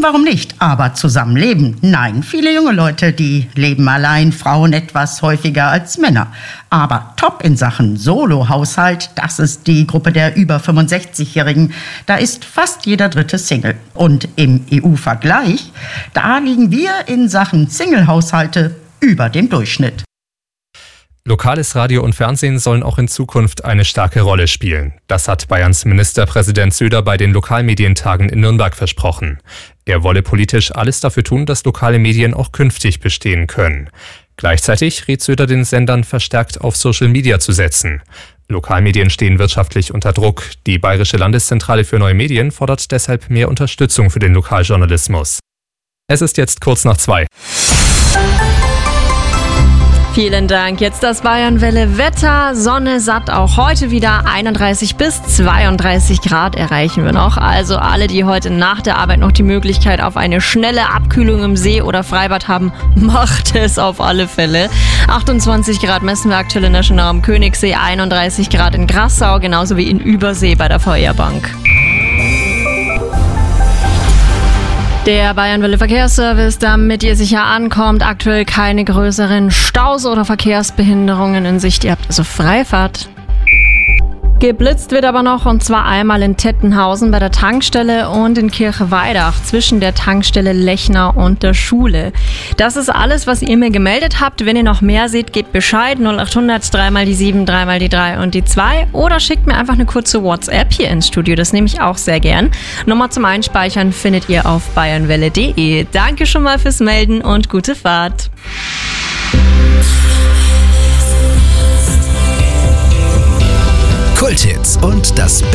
warum nicht? Aber zusammenleben? Nein, viele junge Leute, die leben allein, Frauen etwas häufiger als Männer. Aber top in Sachen Solo-Haushalt, das ist die Gruppe der über 65-Jährigen. Da ist fast jeder dritte Single. Und im EU-Vergleich, da liegen wir in Sachen Single-Haushalte über dem Durchschnitt. Lokales Radio und Fernsehen sollen auch in Zukunft eine starke Rolle spielen. Das hat Bayerns Ministerpräsident Söder bei den Lokalmedientagen in Nürnberg versprochen. Er wolle politisch alles dafür tun, dass lokale Medien auch künftig bestehen können. Gleichzeitig rät Söder den Sendern, verstärkt auf Social Media zu setzen. Lokalmedien stehen wirtschaftlich unter Druck. Die Bayerische Landeszentrale für neue Medien fordert deshalb mehr Unterstützung für den Lokaljournalismus. Es ist jetzt kurz nach 2. Vielen Dank. Jetzt das Bayernwelle Wetter. Sonne satt auch heute wieder. 31 bis 32 Grad erreichen wir noch. Also alle, die heute nach der Arbeit noch die Möglichkeit auf eine schnelle Abkühlung im See oder Freibad haben, macht es auf alle Fälle. 28 Grad messen wir aktuell in der Schönau am Königssee, 31 Grad in Grassau, genauso wie in Übersee bei der Feuerbank. Der Bayernwelle Verkehrsservice, damit ihr sicher ankommt, aktuell keine größeren Staus oder Verkehrsbehinderungen in Sicht. Ihr habt also Freifahrt. Geblitzt wird aber noch, und zwar einmal in Tettenhausen bei der Tankstelle und in Kirchweidach zwischen der Tankstelle Lechner und der Schule. Das ist alles, was ihr mir gemeldet habt. Wenn ihr noch mehr seht, gebt Bescheid. 0800 3 mal die 7, 3 mal die 3 und die 2. Oder schickt mir einfach eine kurze WhatsApp hier ins Studio. Das nehme ich auch sehr gern. Nummer zum Einspeichern findet ihr auf bayernwelle.de. Danke schon mal fürs Melden und gute Fahrt. Kulthits und das